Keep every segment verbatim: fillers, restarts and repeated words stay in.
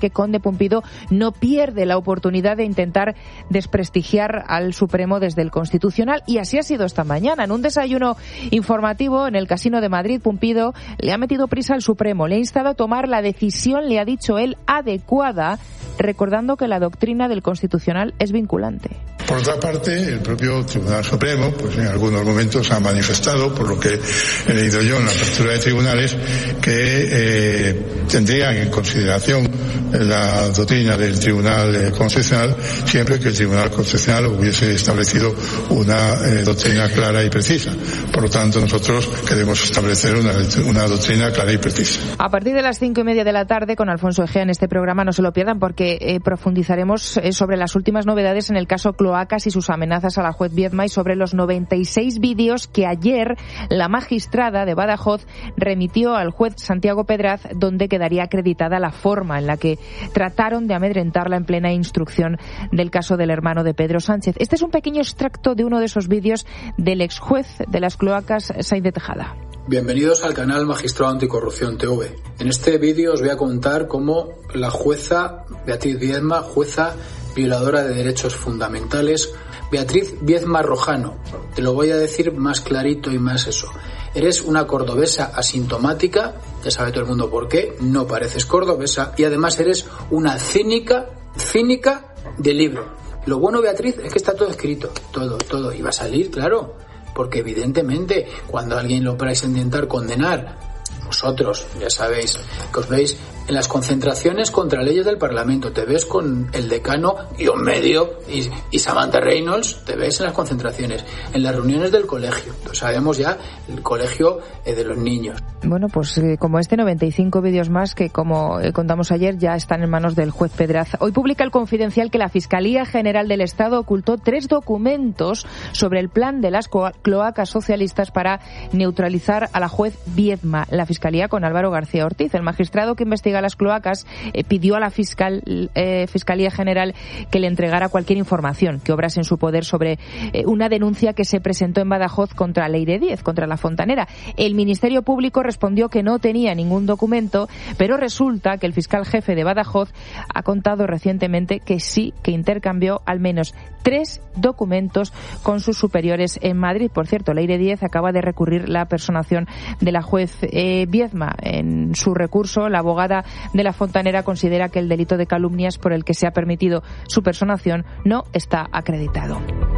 que Conde Pumpido no pierde la oportunidad de intentar desprestigiar al Supremo desde el Constitucional, y así ha sido esta mañana. En un desayuno informativo en el Casino de Madrid, Pumpido le ha metido prisa al Supremo, le ha instado a tomar la decisión, le ha dicho él, adecuada, recordando que la doctrina del Constitucional es vinculante. Por otra parte, el propio Tribunal Supremo, pues en algunos momentos ha manifestado, por lo que he leído yo en la apertura de tribunales, que eh, tendrían en consideración la doctrina del Tribunal Constitucional siempre que el Tribunal Constitucional hubiese establecido una eh, doctrina clara y precisa. Por lo tanto, nosotros queremos establecer una, una doctrina clara y precisa. A partir de las cinco y media de la tarde, con Alfonso Egea en este programa, no se lo pierdan, porque eh, profundizaremos eh, sobre las últimas novedades en el caso Cloacas y sus amenazas a la juez Viedma, y sobre los noventa y seis vídeos que ayer la magistrada de Badajoz remitió al juez Santiago Pedraz, donde quedaría acreditada la forma en la que trataron de amedrentarla en plena instrucción del caso del hermano de Pedro Sánchez. Este es un pequeño extracto de uno de esos vídeos del ex juez de las Cloacas, Sainz de Tejada. Bienvenidos al canal Magistrado Anticorrupción T V. En este vídeo os voy a contar cómo la jueza Beatriz Viedma, jueza violadora de derechos fundamentales, Beatriz Viedma Rojano, te lo voy a decir más clarito y más eso. Eres una cordobesa asintomática, ya sabe todo el mundo por qué, no pareces cordobesa, y además eres una cínica, cínica de libro. Lo bueno, Beatriz, es que está todo escrito, todo, todo, y va a salir, claro, porque evidentemente cuando alguien lo vais a intentar condenar, vosotros ya sabéis que os veis en las concentraciones contra leyes del Parlamento, te ves con el decano y un medio y, y Samantha Reynolds, te ves en las concentraciones, en las reuniones del colegio, entonces sabemos ya el colegio eh, de los niños. Bueno, pues eh, como este, noventa y cinco vídeos más que, como eh, contamos ayer, ya están en manos del juez Pedraz. Hoy publica el Confidencial que la Fiscalía General del Estado ocultó tres documentos sobre el plan de las cloacas socialistas para neutralizar a la juez Viedma. La Fiscalía con Álvaro García Ortiz, el magistrado que investiga las cloacas, eh, pidió a la fiscal, eh, Fiscalía General que le entregara cualquier información que obrase en su poder sobre eh, una denuncia que se presentó en Badajoz contra Leire Díez, contra la fontanera. El Ministerio Público respondió que no tenía ningún documento, pero resulta que el fiscal jefe de Badajoz ha contado recientemente que sí, que intercambió al menos tres documentos con sus superiores en Madrid. Por cierto, Leire Díez acaba de recurrir la personación de la juez eh, Viedma. En su recurso, la abogada de la fontanera considera que el delito de calumnias por el que se ha permitido su personación no está acreditado.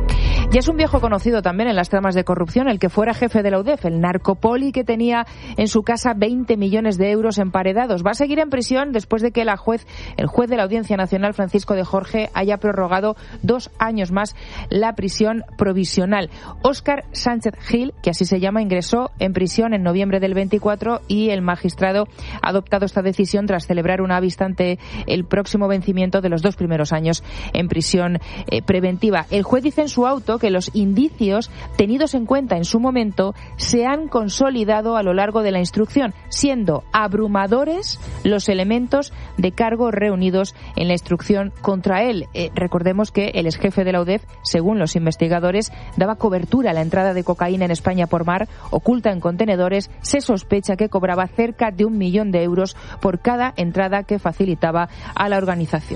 Ya es un viejo conocido también en las tramas de corrupción el que fuera jefe de la U D E F, el narcopoli que tenía en su casa veinte millones de euros emparedados. Va a seguir en prisión después de que la juez, el juez de la Audiencia Nacional, Francisco de Jorge, haya prorrogado dos años más la prisión provisional. Óscar Sánchez Gil, que así se llama, ingresó en prisión en noviembre del veinticuatro y el magistrado ha adoptado esta decisión tras celebrar una vista ante el próximo vencimiento de los dos primeros años en prisión eh, preventiva. El juez dice en su auto que los indicios tenidos en cuenta en su momento se han consolidado a lo largo de la instrucción, siendo abrumadores los elementos de cargo reunidos en la instrucción contra él. Eh, recordemos que el exjefe de la U D E F, según los investigadores, daba cobertura a la entrada de cocaína en España por mar, oculta en contenedores. Se sospecha que cobraba cerca de un millón de euros por cada entrada que facilitaba a la organización.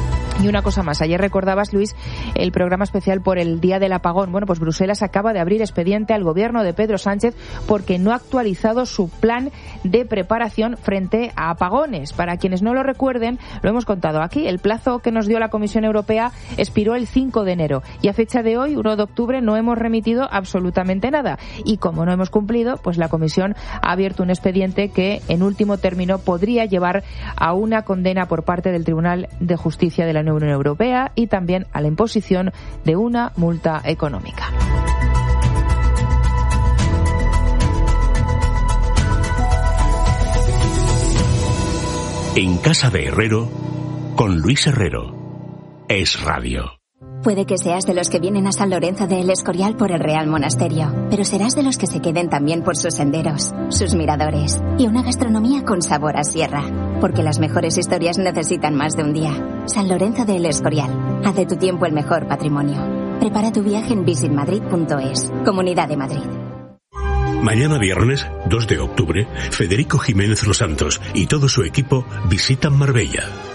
Y una cosa más, ayer recordabas, Luis, el programa especial por el Día del Apagón. Bueno, pues Bruselas acaba de abrir expediente al gobierno de Pedro Sánchez porque no ha actualizado su plan de preparación frente a apagones. Para quienes no lo recuerden, lo hemos contado aquí, el plazo que nos dio la Comisión Europea expiró el cinco de enero y a fecha de hoy, uno de octubre, no hemos remitido absolutamente nada. Y como no hemos cumplido, pues la Comisión ha abierto un expediente que en último término podría llevar a una condena por parte del Tribunal de Justicia de la Unión Europea y también a la imposición de una multa económica. En casa de Herrero, con Luis Herrero, Es Radio. Puede que seas de los que vienen a San Lorenzo de El Escorial por el Real Monasterio, pero serás de los que se queden también por sus senderos, sus miradores y una gastronomía con sabor a sierra, porque las mejores historias necesitan más de un día. San Lorenzo de El Escorial, haz de tu tiempo el mejor patrimonio. Prepara tu viaje en visit madrid punto es, Comunidad de Madrid. Mañana viernes, dos de octubre, Federico Jiménez Los Santos y todo su equipo visitan Marbella.